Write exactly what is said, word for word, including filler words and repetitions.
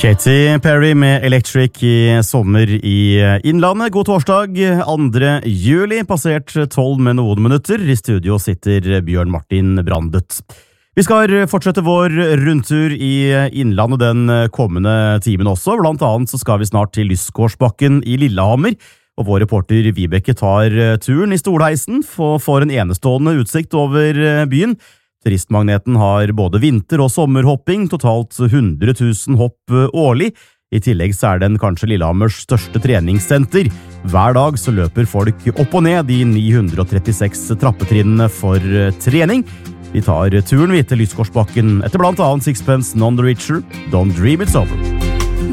Katy Perry med Electric i sommer i Innlandet. God torsdag, andre juli, passert tolv med noen minutter. I studio sitter Bjørn Martin Brandet. Vi skal fortsette vår rundtur i Innlandet den kommende timen også. Blant annet så skal vi snart til Lysgårdsbakken i Lillehammer, og vår reporter Vibeke tar turen i stolheisen for, for en enestående utsikt over byen. Turistmagneten har både vinter- og sommerhopping, totalt hundre tusen hopp årlig. I tillegg så er den kanskje Lillehammers største treningssenter. Hver dag så løper folk opp og ned de ni hundre trettiseks trappetrinnene for trening. Vi tar turen vidt til Lysgårdsbakken etter blant annet Sixpence None the Richer, Don't Dream It's Over.